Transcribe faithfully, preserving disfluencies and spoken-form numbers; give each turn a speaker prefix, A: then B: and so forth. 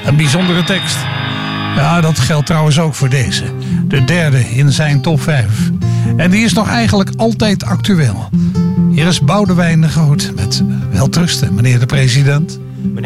A: Een bijzondere tekst. Ja, dat geldt trouwens ook voor deze. De derde in zijn top vijf. En die is nog eigenlijk altijd actueel. Hier is Boudewijn de Groot met Welterusten, meneer de president.